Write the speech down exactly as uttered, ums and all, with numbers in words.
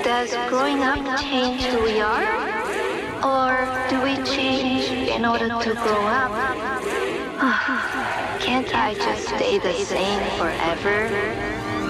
does growing up change who we are? Or do we change in order to grow up? Can't I just stay the same forever?